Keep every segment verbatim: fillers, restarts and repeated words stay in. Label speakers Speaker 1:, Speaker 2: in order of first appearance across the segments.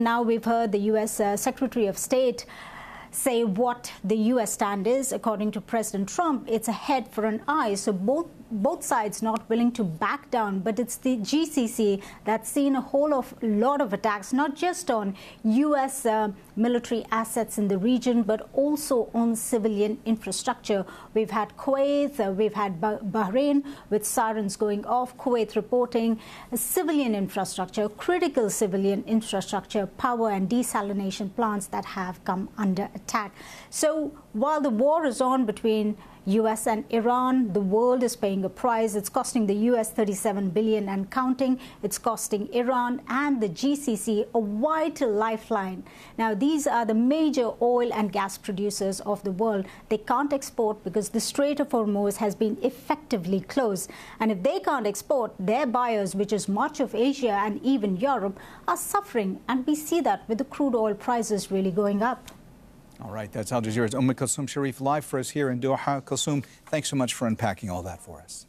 Speaker 1: Now we've heard the U S Uh, Secretary of State say what the U S stand is. According to President Trump, it's a head for an eye. So both both sides not willing to back down. But it's the G C C that's seen a whole of lot of attacks, not just on U S uh, military assets in the region, but also on civilian infrastructure. We've had Kuwait, uh, we've had Bahrain with sirens going off, Kuwait reporting civilian infrastructure, critical civilian infrastructure, power and desalination plants that have come under attack. So while the war is on between U S and Iran, the world is paying a price. It's costing the U S thirty-seven billion dollars and counting. It's costing Iran and the G C C a vital lifeline. Now, these are the major oil and gas producers of the world. They can't export because the Strait of Hormuz has been effectively closed. And if they can't export, their buyers, which is much of Asia and even Europe, are suffering. And we see that with the crude oil prices really going up.
Speaker 2: All right, that's Al Jazeera's Umm Kulthum Sharif live for us here in Doha. Kulthum, thanks so much for unpacking all that for us.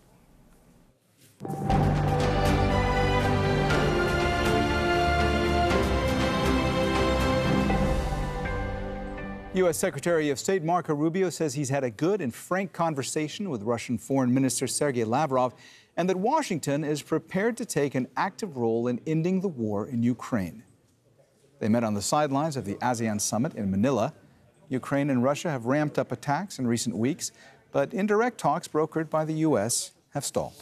Speaker 2: U S Secretary of State Marco Rubio says he's had a good and frank conversation with Russian Foreign Minister Sergei Lavrov and that Washington is prepared to take an active role in ending the war in Ukraine. They met on the sidelines of the ASEAN summit in Manila. Ukraine and Russia have ramped up attacks in recent weeks, but indirect talks brokered by the U S have stalled.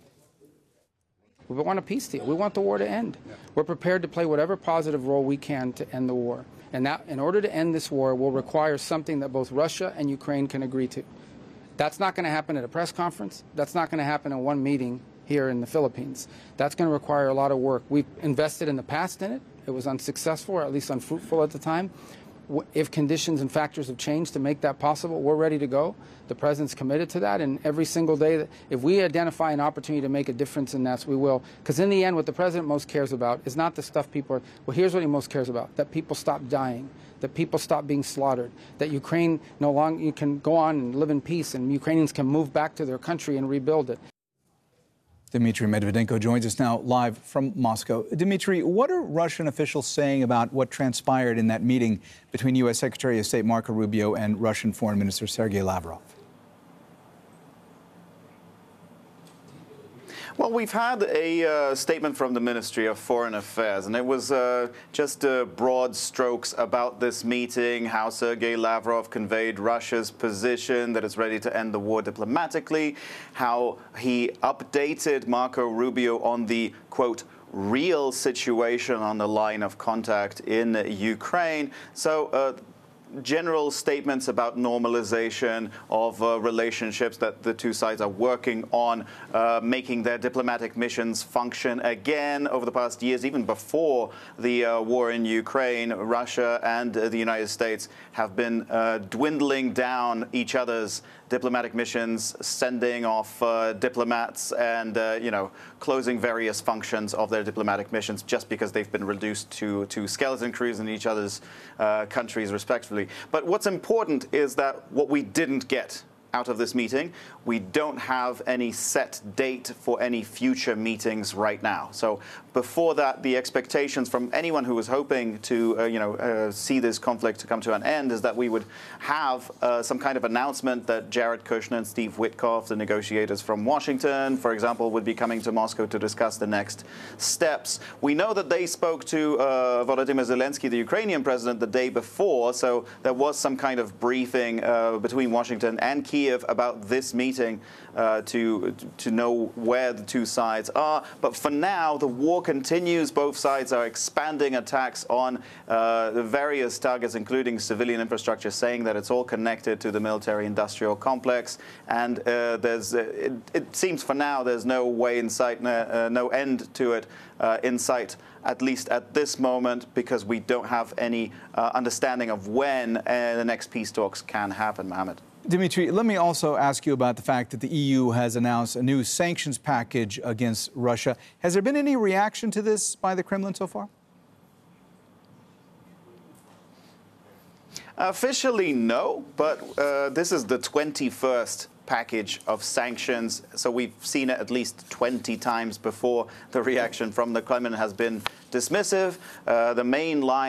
Speaker 3: We want a peace deal. We want the war to end. We're prepared to play whatever positive role we can to end the war. And that, in order to end this war, will require something that both Russia and Ukraine can agree to. That's not going to happen at a press conference. That's not going to happen in one meeting here in the Philippines. That's going to require a lot of work. We've invested in the past in it. It was unsuccessful, or at least unfruitful at the time. If conditions and factors have changed to make that possible, we're ready to go. The President's committed to that, and every single day, that if we identify an opportunity to make a difference in that, we will. Because in the end, what the President most cares about is not the stuff people are, well, here's what he most cares about, that people stop dying, that people stop being slaughtered, that Ukraine no longer you can go on and live in peace, and Ukrainians can move back to their country and rebuild it.
Speaker 2: Dmitry Medvedenko joins us now live from Moscow. Dmitry, what are Russian officials saying about what transpired in that meeting between U S Secretary of State Marco Rubio and Russian Foreign Minister Sergei Lavrov?
Speaker 4: Well, we've had a uh, statement from the Ministry of Foreign Affairs, and it was uh, just uh, broad strokes about this meeting, how Sergei Lavrov conveyed Russia's position that it's ready to end the war diplomatically, how he updated Marco Rubio on the, quote, real situation on the line of contact in Ukraine. So, uh, general statements about normalization of uh, relationships that the two sides are working on, uh, making their diplomatic missions function again. Over the past years, even before the uh, war in Ukraine, Russia and uh, the United States have been uh, dwindling down each other's diplomatic missions, sending off uh, diplomats and, uh, you know, closing various functions of their diplomatic missions just because they've been reduced to, to skeleton crews in each other's uh, countries, respectively. But what's important is that what we didn't get out of this meeting, we don't have any set date for any future meetings right now. So before that, the expectations from anyone who was hoping to, uh, you know, uh, see this conflict to come to an end is that we would have uh, some kind of announcement that Jared Kushner and Steve Witkoff, the negotiators from Washington, for example, would be coming to Moscow to discuss the next steps. We know that they spoke to uh, Volodymyr Zelensky, the Ukrainian president, the day before, so there was some kind of briefing uh, between Washington and Kiev about this meeting uh, to to know where the two sides are. But for now, the war continues. Both sides are expanding attacks on uh, the various targets, including civilian infrastructure, saying that it's all connected to the military-industrial complex. And uh, there's uh, it, it seems for now there's no way in sight, uh, no end to it uh, in sight, at least at this moment, because we don't have any uh, understanding of when uh, the next peace talks can happen, Mohammed.
Speaker 2: Dmitry, let me also ask you about the fact that the E U has announced a new sanctions package against Russia. Has there been any reaction to this by the Kremlin so far?
Speaker 4: Officially, no, but uh, this is the twenty-first package of sanctions. So we've seen it at least twenty times before. The reaction from the Kremlin has been dismissive. Uh, the main line